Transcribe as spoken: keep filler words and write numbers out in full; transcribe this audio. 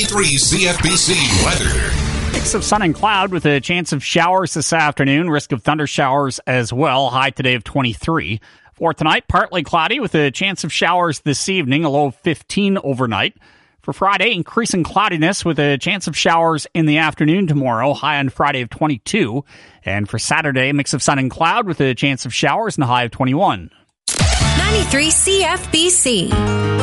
ninety-three C F B C weather. Mix of sun and cloud with a chance of showers this afternoon. Risk of thunder showers as well. High today of twenty-three. For tonight, partly cloudy with a chance of showers this evening. A low of fifteen overnight. For Friday, increasing cloudiness with a chance of showers in the afternoon tomorrow. High on Friday of twenty-two. And for Saturday, mix of sun and cloud with a chance of showers and a high of twenty-one. ninety-three C F B C.